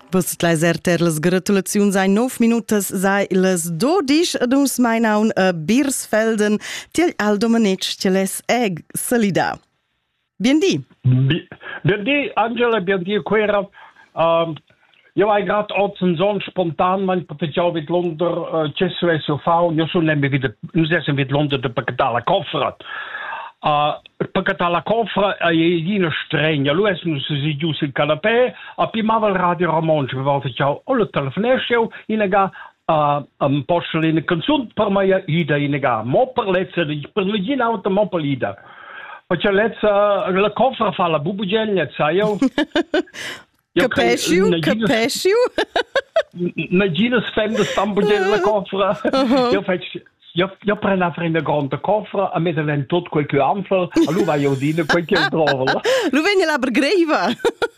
Vos tleiser las gratulaziuns ai 9 minutas sai las 12 ad uns mainaun a Birsfelden tiel Aldo Manetsch teles eg salida. Biendi. Biendi, Angela, biendi, quera. Io hai grad otzen son spontan, man potential vid Londra, cesso e so fau, io sono nemmi vid, nus essen vid Londra de paccatala cofra. Paccatala cofra è una stregna, lui è un si giù sul canapè, a prima il radio Ramonge, mi volta ciao, o lo telefonescio, inaga, un posto in canzone per me ida inaga, mo per lezza, per l'igina auto mo per l'ida. Ma c'è lezza, la cofra fa la bubugel, sai io. Capesciu? Nagina spende stambugel la cofra. Io prendo a frente grande cofra e metto in tutto quel che anfel, e lui va io dire quel che trovo. Lui viene la bergreva.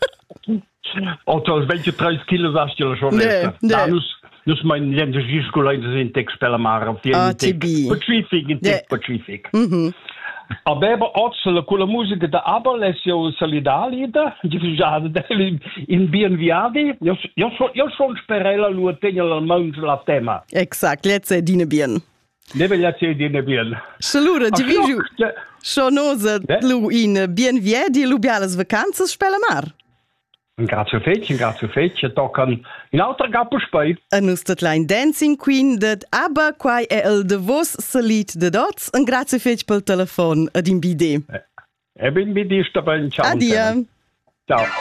Otto, 23 kilo was je schon Nee. Dus mijn lenterschool in tek spelen maar op die Pacific. Aber otsele con la musica da ABBA lesio solidalida, in Bienviadi, io son sperella lu tegna la mount la tema. Exact, let's dine bien. Deve let's dine bien. Salura, di viu. Sonosa lu in Bienviadi lubiales vacanzas spela mar. Grazie fece, toccano in altra gappa spei. A nostra line Dancing Queen dat ABBA quai è il de vos salit de dots. Un grazie fece pel telefon ad in bide. E bin bide sta ben ciao. Adia. Ciao.